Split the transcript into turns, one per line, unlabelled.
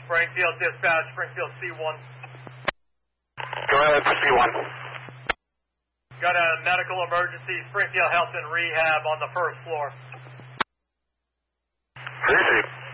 Springfield Dispatch, Springfield C1.
Go ahead for C1.
Got a medical emergency, Springfield Health and Rehab on the first floor.
Receive.